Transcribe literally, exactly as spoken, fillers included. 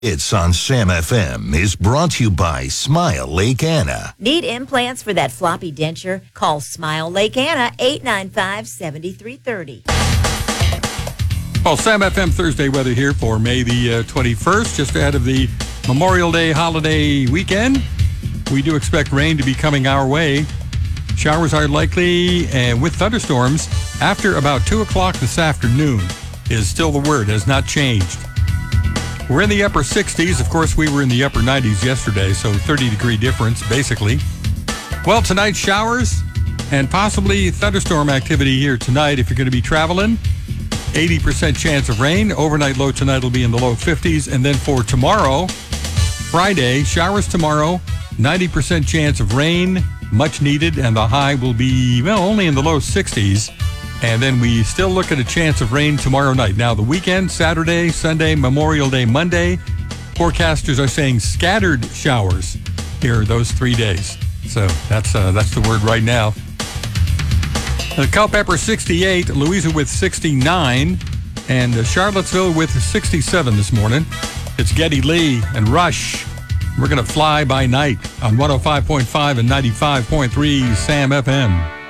It's on Sam F M is brought to you by Smile Lake Anna. Need implants for that floppy denture? Call Smile Lake Anna, eight nine five, seven three three zero. Well, Sam F M Thursday weather here for May the uh, twenty-first, just ahead of the Memorial Day holiday weekend. We do expect rain to be coming our way. Showers are likely, and with thunderstorms after about two o'clock this afternoon is still the word, has not changed. We're in the upper sixties. Of course, we were in the upper nineties yesterday, so thirty degree difference, basically. Well, tonight, showers and possibly thunderstorm activity here tonight if you're going to be traveling. eighty percent chance of rain. Overnight low tonight will be in the low fifties. And then for tomorrow, Friday, showers tomorrow, ninety percent chance of rain, much needed, and the high will be, well, only in the low sixties. And then we still look at a chance of rain tomorrow night. Now, the weekend, Saturday, Sunday, Memorial Day, Monday, forecasters are saying scattered showers here those three days. So that's uh, that's the word right now. Uh, Culpeper sixty-eight, Louisa with sixty-nine, and uh, Charlottesville with sixty-seven this morning. It's Geddy Lee and Rush. We're going to fly by night on one oh five point five and ninety-five point three Sam F M.